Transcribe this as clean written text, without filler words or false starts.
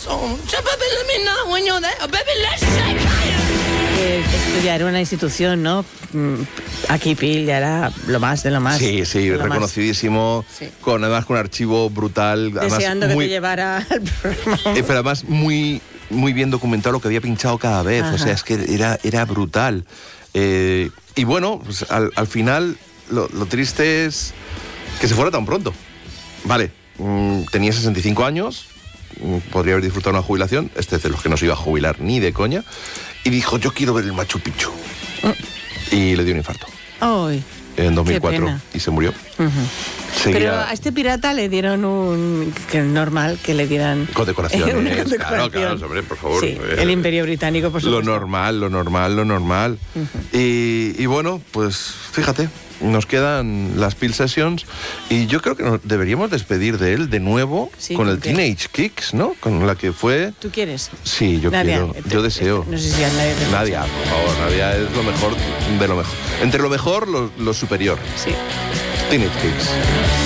song. Let me know when you're there. Baby, let's shake hands. Esto ya era una institución, ¿no? Aquí Pil ya era lo más de lo más. Sí, reconocidísimo, Sí. además con un archivo brutal. Deseando además, que te llevara al programa. pero además muy bien documentado lo que había pinchado cada vez. Ajá. O sea, es que era brutal. Y bueno, pues al final lo triste es que se fuera tan pronto. Vale, tenía 65 años, podría haber disfrutado una jubilación, este es de los que no se iba a jubilar ni de coña, y dijo, yo quiero ver el Machu Picchu. Y le dio un infarto Ay, en 2004 qué pena. y se murió. Pero Seguía a este pirata le dieron que es normal que le dieran condecoraciones. una condecoración. Claro, hombre, por favor. Sí, el Imperio Británico, por supuesto. Lo normal. Y bueno, pues fíjate, nos quedan las Pil Sessions y yo creo que nos deberíamos despedir de él de nuevo Sí, con el ¿con qué? Teenage Kicks, ¿no? Con la que fue... ¿Tú quieres? Sí, yo Nadia, quiero, yo deseo. No sé si a nadie te Nadia, por favor, Nadia es lo mejor de lo mejor. Entre lo mejor, lo superior. Sí. Teenage Kicks.